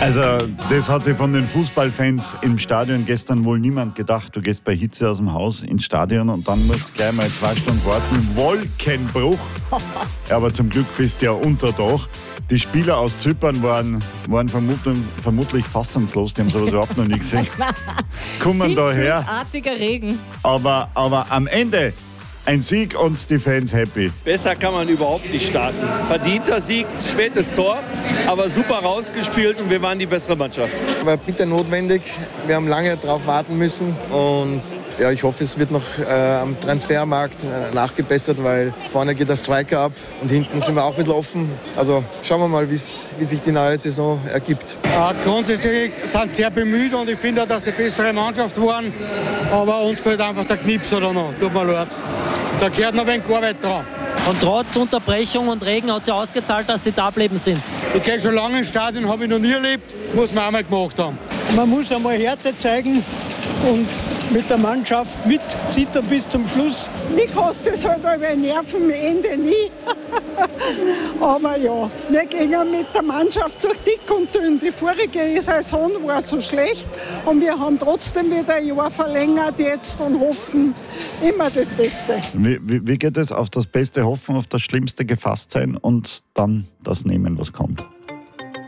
Also, das hat sich von den Fußballfans im Stadion gestern wohl niemand gedacht. Du gehst bei Hitze aus dem Haus ins Stadion und dann musst du gleich mal 2 Stunden warten. Wolkenbruch. Aber zum Glück bist du ja unter Dach. Die Spieler aus Zypern waren vermutlich fassungslos. Die haben sowas überhaupt noch nie gesehen. Kommen daher. Artiger Regen. Aber am Ende ein Sieg und die Fans happy. Besser kann man überhaupt nicht starten. Verdienter Sieg, spätes Tor, aber super rausgespielt und wir waren die bessere Mannschaft. War bitter notwendig. Wir haben lange darauf warten müssen und ja, ich hoffe, es wird noch am Transfermarkt nachgebessert, weil vorne geht der Striker ab und hinten sind wir auch ein bisschen offen. Also schauen wir mal, wie sich die neue Saison ergibt. Grundsätzlich sind sehr bemüht und ich finde, dass die bessere Mannschaft waren, aber uns fehlt einfach der Knipser da noch. Tut mir leid. Da gehört noch ein wenig Arbeit dran. Und trotz Unterbrechung und Regen hat sie ausgezahlt, dass sie da geblieben sind. Ich gehe schon lange ins Stadion, habe ich noch nie erlebt, muss man einmal gemacht haben. Man muss einmal Härte zeigen und mit der Mannschaft mitzittern bis zum Schluss. Mich kostet es halt alle Nerven, Ende nie. Aber ja, wir gehen mit der Mannschaft durch dick und dünn. Die vorige Saison war so schlecht und wir haben trotzdem wieder ein Jahr verlängert jetzt und hoffen immer das Beste. Wie geht es? Auf das Beste hoffen, auf das Schlimmste gefasst sein und dann das nehmen, was kommt?